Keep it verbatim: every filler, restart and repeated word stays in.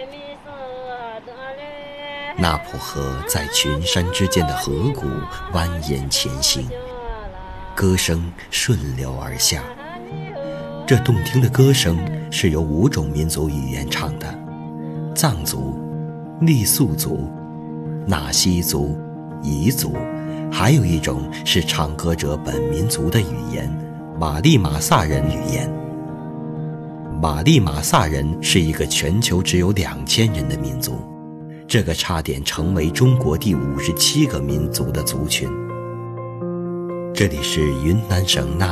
纳普河在群山之间的河谷蜿蜒前行，歌声顺流而下。这动听的歌声是由五种民族语言唱的：藏族、傈僳族、纳西族、彝族，还有一种是唱歌者本民族的语言——玛丽玛萨人语言。玛丽玛萨人是一个全球只有两千人的民族，这个差点成为中国第五十七个民族的族群。这里是云南省纳